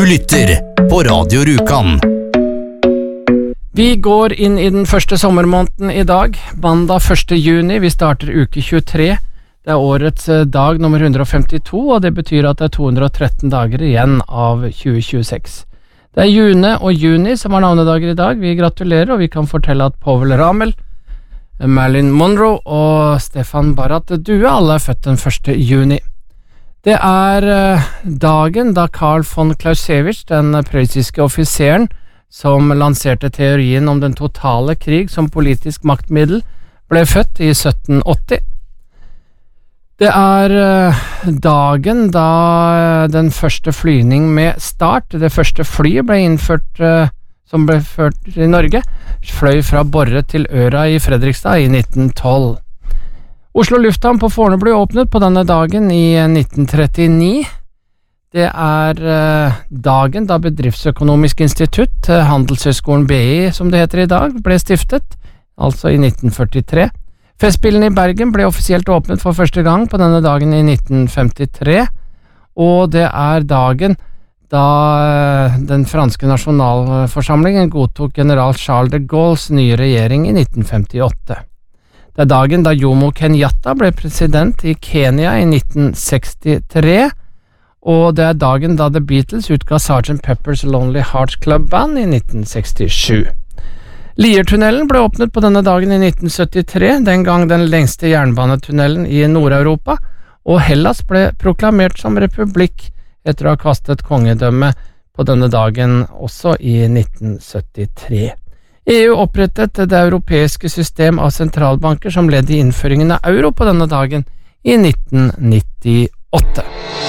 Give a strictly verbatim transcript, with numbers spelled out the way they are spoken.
lytter på Radio Rjukan. Vi går inn i den første sommermåneden i dag, mandag første juni. Vi starter uke tjuetre. Det er årets dag nummer hundre og femtito, og det betyr at det er to hundre og tretten dager igjen av tjue tjueseks. Det er June og Juni som har navnedager i dag. Vi gratulerer, og vi kan fortelle at Povel Ramel, Marilyn Monroe og Stefan Barrat Due alle er født den første juni. Det er dagen da Karl von Clausewitz, den prøyssiske offiseren, som lanserte teorien om den totale krig som politisk maktmiddel, ble født i sytten åtti. Det er dagen da den første flyvning med start, det første flyet ble innført, som ble ført i Norge, fløy fra Borre til Øra i Fredrikstad i nitten tolv. Oslo lufthavn på Fornebu åpnet på denne dagen i nitten trettini. Det er eh, dagen da Bedriftsøkonomisk institutt, eh, Handelshøyskolen B I som det heter i dag, ble stiftet, altså i nitten førtitre. Festspillene i Bergen ble offisielt åpnet for første gang på denne dagen i nitten femtitre, og det er dagen da eh, den franske nasjonalforsamlingen godtok general Charles de Gaulles nye regjering i nitten femtiåtte. Det er dagen da Jomo Kenyatta ble president i Kenya i nitten sekstitre, og det er dagen da The Beatles utga sergeant Pepper's Lonely Hearts Club Band i nitten sekstisju. Liertunnelen ble åpnet på denne dagen i nitten syttitre, den gang den lengste jernbanetunnelen i Nord-Europa, og Hellas ble proklamert som republikk etter å ha kastet kongedømme på denne dagen også i nitten syttitre. E U opprettet det europeiske system av sentralbanker som ledd i innføringen av euro på denne dagen i nitten nittiåtte.